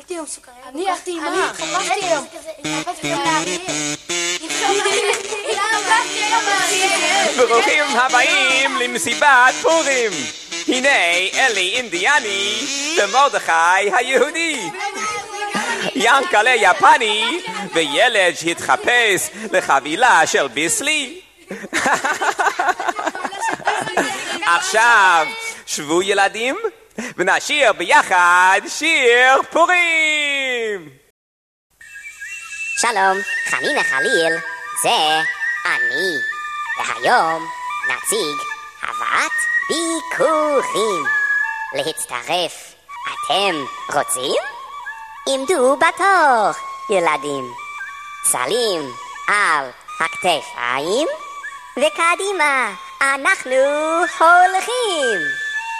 אכלתי היום סוכריה. אני אכלתי עם מה? התחפשתי היום. התחפשתי גם לאריה. ברוכים הבאים למסיבת פורים. הנה אלי אינדיאני ומרדכי היהודי, ינקלה יפני וילד שהתחפש לחבילה של ביסלי. עכשיו שבו ילדים ונשיר ביחד שיר פורים. שלום, חנינה חליל, זה אני, והיום נציג הבאת ביקורים. להצטרף אתם רוצים? עמדו בתור ילדים, סלים על הכתפיים וקדימה אנחנו הולכים.